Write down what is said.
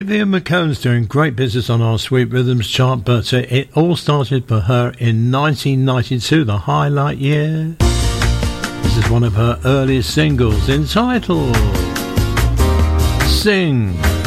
Olivia McCone's doing great business on our Sweet Rhythms chart, but it all started for her in 1992, the highlight year. This is one of her earliest singles, entitled Sing.